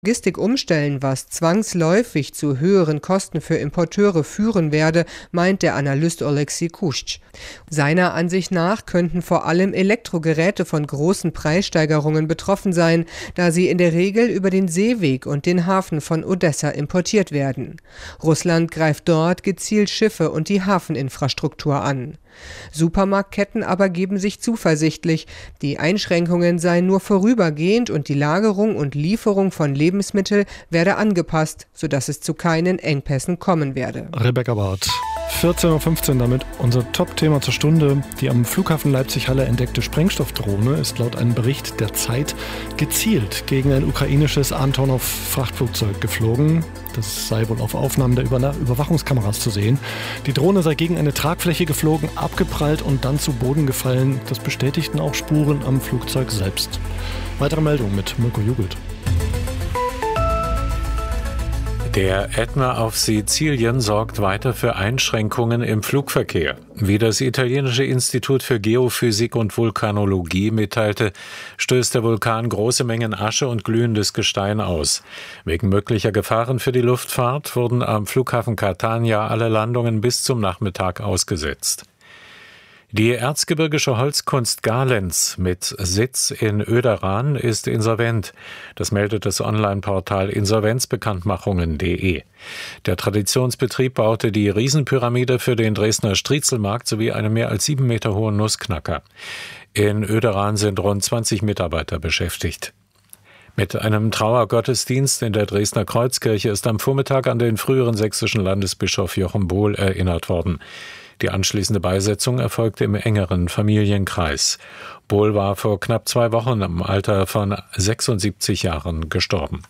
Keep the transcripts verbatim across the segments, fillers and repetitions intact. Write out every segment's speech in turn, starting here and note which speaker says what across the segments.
Speaker 1: Logistik umstellen, was zwangsläufig zu höheren Kosten für Importeure führen werde, meint der Analyst Oleksiy Kusch. Seiner Ansicht nach könnten vor allem Elektrogeräte von großen Preissteigerungen betroffen sein, da sie in der Regel über den Seeweg und den Hafen von Odessa importiert werden. Russland greift dort gezielt Schiffe und die Hafeninfrastruktur an. Supermarktketten aber geben sich zuversichtlich, die Einschränkungen seien nur vorübergehend und die Lagerung und Lieferung von Lebensmitteln werde angepasst, sodass es zu keinen Engpässen kommen werde.
Speaker 2: Rebecca Barth. vierzehn Uhr fünfzehn damit unser Top-Thema zur Stunde. Die am Flughafen Leipzig-Halle entdeckte Sprengstoffdrohne ist laut einem Bericht der Zeit gezielt gegen ein ukrainisches Antonov-Frachtflugzeug geflogen. Das sei wohl auf Aufnahmen der Überwachungskameras zu sehen. Die Drohne sei gegen eine Tragfläche geflogen, abgeprallt und dann zu Boden gefallen. Das bestätigten auch Spuren am Flugzeug selbst. Weitere Meldung mit Mirko Jugelt.
Speaker 3: Der Ätna auf Sizilien sorgt weiter für Einschränkungen im Flugverkehr. Wie das italienische Institut für Geophysik und Vulkanologie mitteilte, stößt der Vulkan große Mengen Asche und glühendes Gestein aus. Wegen möglicher Gefahren für die Luftfahrt wurden am Flughafen Catania alle Landungen bis zum Nachmittag ausgesetzt. Die erzgebirgische Holzkunst Garlenz mit Sitz in Öderan ist insolvent. Das meldet das Online-Portal insolvenzbekanntmachungen punkt de. Der Traditionsbetrieb baute die Riesenpyramide für den Dresdner Striezelmarkt sowie einen mehr als sieben Meter hohen Nussknacker. In Öderan sind rund zwanzig Mitarbeiter beschäftigt. Mit einem Trauergottesdienst in der Dresdner Kreuzkirche ist am Vormittag an den früheren sächsischen Landesbischof Jochen Bohl erinnert worden. Die anschließende Beisetzung erfolgte im engeren Familienkreis. Bohl war vor knapp zwei Wochen im Alter von sechsundsiebzig Jahren gestorben.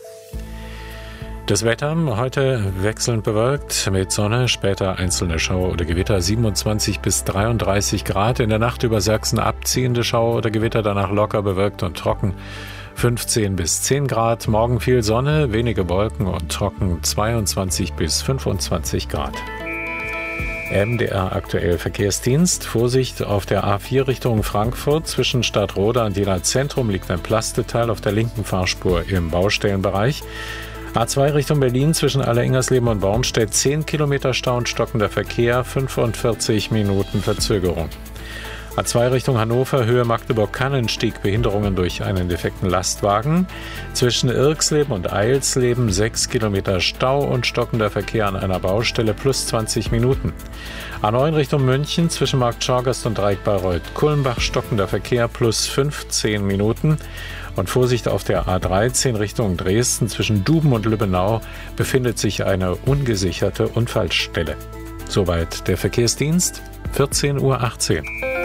Speaker 3: Das Wetter heute wechselnd bewölkt mit Sonne, später einzelne Schauer oder Gewitter, siebenundzwanzig bis dreiunddreißig Grad. In der Nacht über Sachsen abziehende Schauer oder Gewitter, danach locker bewölkt und trocken. fünfzehn bis zehn Grad, morgen viel Sonne, wenige Wolken und trocken, zweiundzwanzig bis fünfundzwanzig Grad. M D R aktuell Verkehrsdienst. Vorsicht auf der A vier Richtung Frankfurt. Zwischen Stadtroda und Jena Zentrum liegt ein Plasteteil auf der linken Fahrspur im Baustellenbereich. A zwei Richtung Berlin zwischen Aller-Ingersleben und Bornstedt zehn Kilometer Stau und stockender Verkehr, fünfundvierzig Minuten Verzögerung. A zwei Richtung Hannover, Höhe Magdeburg-Kannenstieg, Behinderungen durch einen defekten Lastwagen. Zwischen Irxleben und Eilsleben sechs Kilometer Stau und stockender Verkehr an einer Baustelle plus zwanzig Minuten. A neun Richtung München, zwischen Markt Schorgast und Dreieck Bayreuth-Kulmbach, stockender Verkehr plus fünfzehn Minuten. Und Vorsicht auf der A dreizehn Richtung Dresden, zwischen Duben und Lübbenau befindet sich eine ungesicherte Unfallstelle. Soweit der Verkehrsdienst, vierzehn Uhr achtzehn.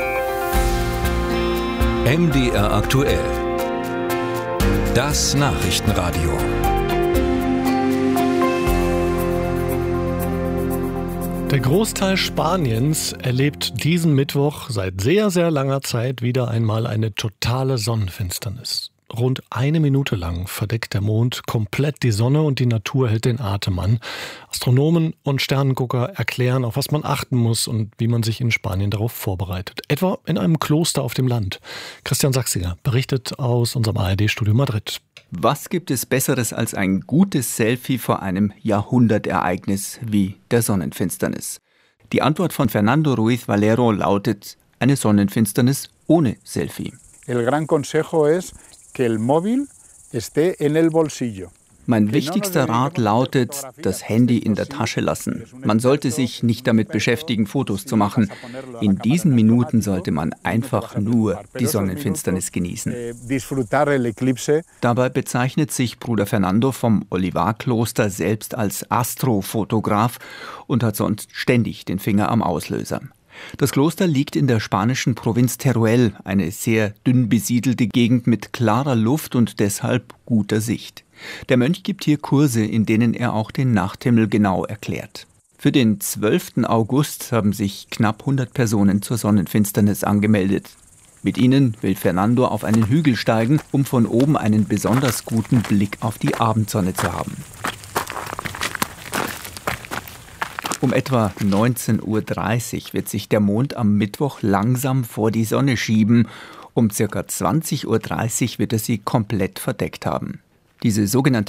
Speaker 4: M D R aktuell. Das Nachrichtenradio.
Speaker 2: Der Großteil Spaniens erlebt diesen Mittwoch seit sehr, sehr langer Zeit wieder einmal eine totale Sonnenfinsternis. Rund eine Minute lang verdeckt der Mond komplett die Sonne und die Natur hält den Atem an. Astronomen und Sternengucker erklären, auf was man achten muss und wie man sich in Spanien darauf vorbereitet. Etwa in einem Kloster auf dem Land. Christian Sachsiger berichtet aus unserem A R D-Studio Madrid.
Speaker 5: Was gibt es Besseres als ein gutes Selfie vor einem Jahrhundertereignis wie der Sonnenfinsternis? Die Antwort von Fernando Ruiz Valero lautet: eine Sonnenfinsternis ohne Selfie.
Speaker 6: El gran consejo es que el móvil esté en el bolsillo.
Speaker 5: Mein wichtigster Rat lautet, das Handy in der Tasche lassen. Man sollte sich nicht damit beschäftigen, Fotos zu machen. In diesen Minuten sollte man einfach nur die Sonnenfinsternis genießen. Dabei bezeichnet sich Bruder Fernando vom Olivar-Kloster selbst als Astrofotograf und hat sonst ständig den Finger am Auslöser. Das Kloster liegt in der spanischen Provinz Teruel, eine sehr dünn besiedelte Gegend mit klarer Luft und deshalb guter Sicht. Der Mönch gibt hier Kurse, in denen er auch den Nachthimmel genau erklärt. Für den zwölften August haben sich knapp hundert Personen zur Sonnenfinsternis angemeldet. Mit ihnen will Fernando auf einen Hügel steigen, um von oben einen besonders guten Blick auf die Abendsonne zu haben. Um etwa neunzehn Uhr dreißig wird sich der Mond am Mittwoch langsam vor die Sonne schieben. Um ca. zwanzig Uhr dreißig wird er sie komplett verdeckt haben. Diese sogenannte